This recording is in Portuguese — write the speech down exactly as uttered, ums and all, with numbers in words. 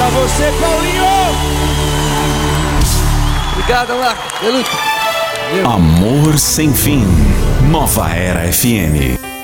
Pra você, Paulinho! Obrigado, Marco. Amor Sem Fim. Nova Era F M.